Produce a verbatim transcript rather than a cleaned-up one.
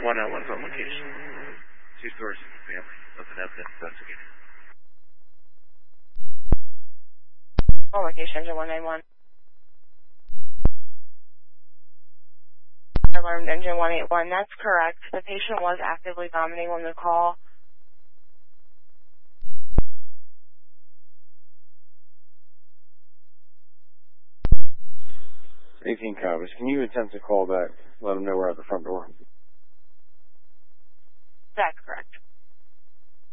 one oh one phone location. Two stores in the family. Nothing else investigated. Phone location engine one nine one. Alarmed engine one eight one. That's correct. The patient was actively vomiting when the call. eighteen Cobras, can you attempt to call back? Let them know we're at the front door. That's correct.